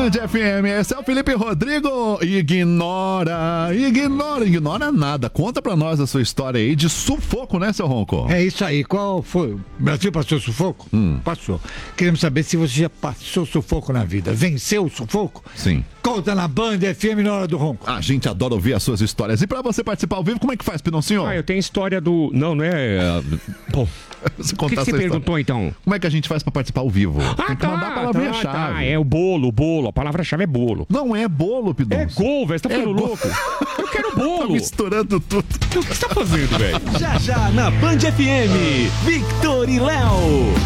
Band FM, esse é o Felipe Rodrigo. Ignora nada. Conta pra nós a sua história aí de sufoco, né, seu Ronco? É isso aí. Qual foi? O Brasil passou sufoco? Passou. Queremos saber se você já passou sufoco na vida. Venceu o sufoco? Sim. Conta na Band FM na hora do Ronco. A gente adora ouvir as suas histórias. E pra você participar ao vivo, como é que faz, Pinoncinho? Eu tenho história do... Não é... Bom... O que você perguntou, então? Como é que a gente faz pra participar ao vivo? Tem que mandar a palavrinha-chave. É o bolo. A palavra-chave é bolo. Não é bolo, Pidon. É gol, velho. Você tá ficando louco? Eu quero bolo. Tá misturando tudo. O que você tá fazendo, velho? Já na Band FM, Victor e Léo.